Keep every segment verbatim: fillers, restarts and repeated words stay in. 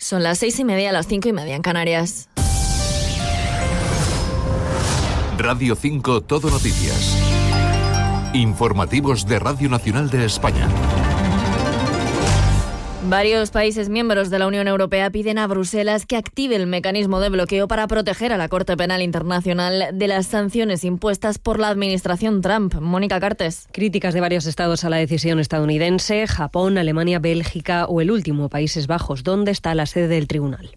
Son las seis y media, las cinco y media en Canarias. Radio cinco Todo Noticias. Informativos de Radio Nacional de España. Varios países miembros de la Unión Europea piden a Bruselas que active el mecanismo de bloqueo para proteger a la Corte Penal Internacional de las sanciones impuestas por la administración Trump. Mónica Cartes. Críticas de varios estados a la decisión estadounidense, Japón, Alemania, Bélgica o el último, Países Bajos, donde está la sede del tribunal.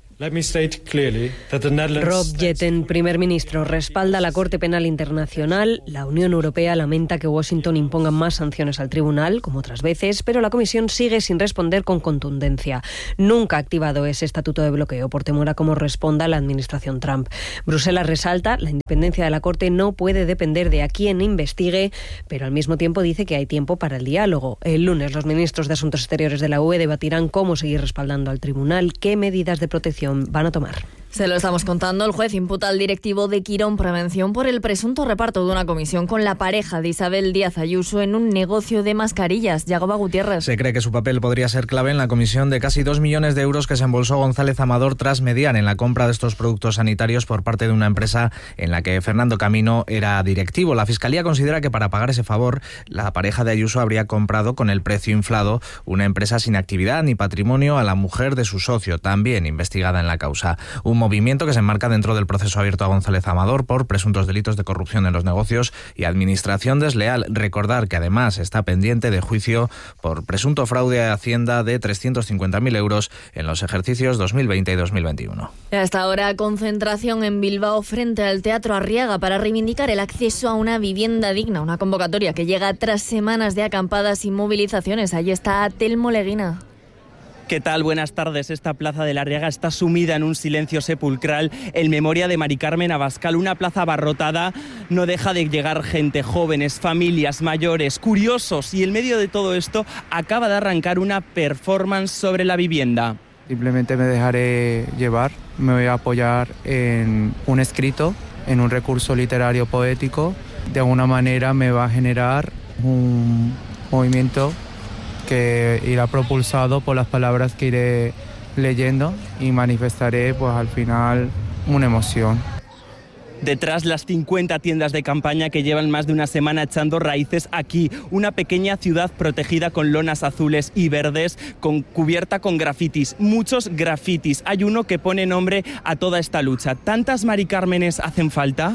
Rob Jetten, primer ministro, respalda a la Corte Penal Internacional. La Unión Europea lamenta que Washington imponga más sanciones al tribunal, como otras veces, pero la Comisión sigue sin responder con contundencia. Nunca ha activado ese estatuto de bloqueo por temor a cómo responda la administración Trump. Bruselas resalta la independencia de la Corte no puede depender de a quién investigue, pero al mismo tiempo dice que hay tiempo para el diálogo. El lunes los ministros de Asuntos Exteriores de la U E debatirán cómo seguir respaldando al tribunal, qué medidas de protección van a tomar. Se lo estamos contando. El juez imputa al directivo de Quirón Prevención por el presunto reparto de una comisión con la pareja de Isabel Díaz Ayuso en un negocio de mascarillas. Yagoba Gutiérrez. Se cree que su papel podría ser clave en la comisión de casi dos millones de euros que se embolsó González Amador tras mediar en la compra de estos productos sanitarios por parte de una empresa en la que Fernando Camino era directivo. La Fiscalía considera que para pagar ese favor, la pareja de Ayuso habría comprado con el precio inflado una empresa sin actividad ni patrimonio a la mujer de su socio, también investigada en la causa. Un movimiento que se enmarca dentro del proceso abierto a González Amador por presuntos delitos de corrupción en los negocios y administración desleal. Recordar que además está pendiente de juicio por presunto fraude a Hacienda de trescientos cincuenta mil euros en los ejercicios dos mil veinte y dos mil veintiuno. Hasta ahora, concentración en Bilbao frente al Teatro Arriaga para reivindicar el acceso a una vivienda digna, una convocatoria que llega tras semanas de acampadas y movilizaciones. Allí está Telmo Leguina. ¿Qué tal? Buenas tardes. Esta plaza de la Arriaga está sumida en un silencio sepulcral en memoria de Mari Carmen Abascal. Una plaza abarrotada, no deja de llegar gente, jóvenes, familias, mayores, curiosos. Y en medio de todo esto acaba de arrancar una performance sobre la vivienda. Simplemente me dejaré llevar, me voy a apoyar en un escrito, en un recurso literario poético. De alguna manera me va a generar un movimiento que irá propulsado por las palabras que iré leyendo y manifestaré pues al final una emoción. Detrás las cincuenta tiendas de campaña que llevan más de una semana echando raíces aquí, una pequeña ciudad protegida con lonas azules y verdes, con, cubierta con grafitis, muchos grafitis. Hay uno que pone nombre a toda esta lucha. ¿Tantas Mari Cármenes hacen falta?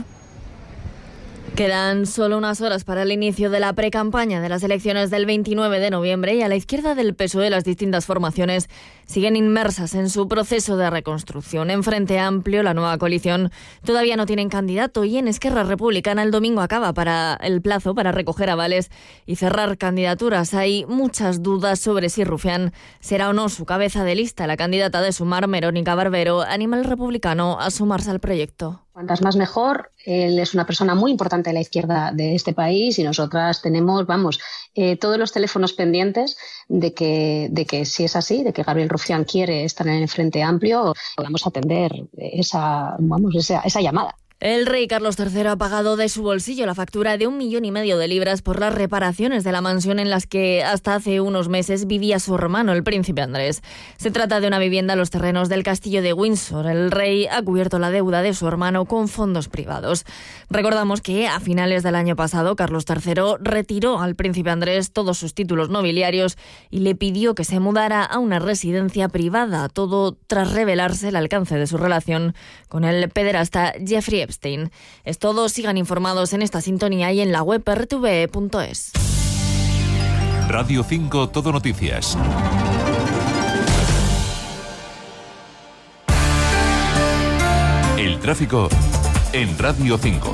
Quedan solo unas horas para el inicio de la precampaña de las elecciones del veintinueve de noviembre y a la izquierda del P S O E las distintas formaciones siguen inmersas en su proceso de reconstrucción. En Frente Amplio, la nueva coalición todavía no tienen candidato y en Esquerra Republicana el domingo acaba para el plazo para recoger avales y cerrar candidaturas. Hay muchas dudas sobre si Rufián será o no su cabeza de lista. La candidata de Sumar, Verónica Barbero, anima al republicano a sumarse al proyecto. Cuantas más mejor. Él es una persona muy importante de la izquierda de este país y nosotras tenemos, vamos, eh, todos los teléfonos pendientes de que, de que si es así, de que Gabriel Rufián quiere estar en el Frente Amplio, podamos atender esa, vamos, esa, esa llamada. El rey Carlos tercero ha pagado de su bolsillo la factura de un millón y medio de libras por las reparaciones de la mansión en las que hasta hace unos meses vivía su hermano, el príncipe Andrés. Se trata de una vivienda en los terrenos del castillo de Windsor. El rey ha cubierto la deuda de su hermano con fondos privados. Recordamos que a finales del año pasado Carlos tercero retiró al príncipe Andrés todos sus títulos nobiliarios y le pidió que se mudara a una residencia privada, todo tras revelarse el alcance de su relación con el pederasta Jeffrey Epstein. Es todo, sigan informados en esta sintonía y en la web r t v e punto es. Radio cinco Todo Noticias. El tráfico en Radio cinco.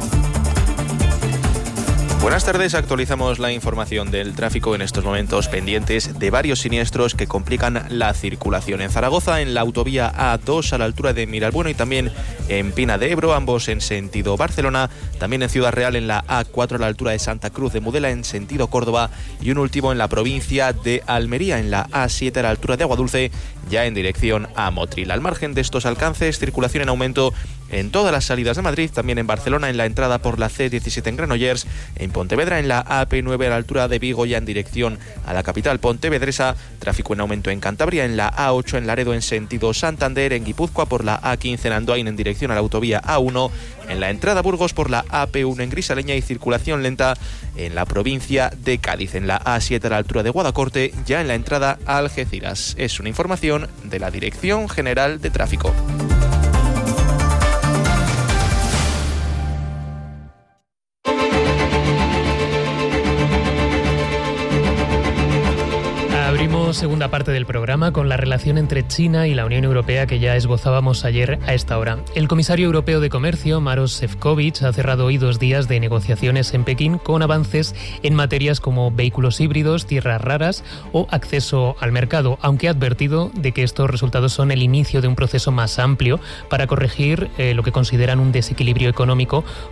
Buenas tardes, actualizamos la información del tráfico en estos momentos pendientes de varios siniestros que complican la circulación. En Zaragoza, en la autovía A dos a la altura de Miralbueno y también en Pina de Ebro, ambos en sentido Barcelona. También en Ciudad Real en la A cuatro a la altura de Santa Cruz de Mudela en sentido Córdoba. Y un último en la provincia de Almería en la A siete a la altura de Aguadulce, ya en dirección a Motril. Al margen de estos alcances, circulación en aumento en todas las salidas de Madrid, también en Barcelona en la entrada por la ce diecisiete en Granollers, en Pontevedra en la a pe nueve a la altura de Vigo ya en dirección a la capital pontevedresa, tráfico en aumento en Cantabria en la a ocho en Laredo en sentido Santander, en Guipúzcoa por la a quince en Andoain en dirección a la autovía a uno, en la entrada a Burgos por la a pe uno en Grisaleña y circulación lenta en la provincia de Cádiz, en la a siete a la altura de Guadacorte, ya en la entrada a Algeciras. Es una información de la Dirección General de Tráfico. Abrimos segunda parte del programa con la relación entre China y la Unión Europea que ya esbozábamos ayer a esta hora. El comisario europeo de Comercio, Maroš Šefčovič, ha cerrado hoy dos días de negociaciones en Pekín con avances en materias como vehículos híbridos, tierras raras o acceso al mercado, aunque ha advertido de que estos resultados son el inicio de un proceso más amplio para corregir eh, lo que consideran un desequilibrio económico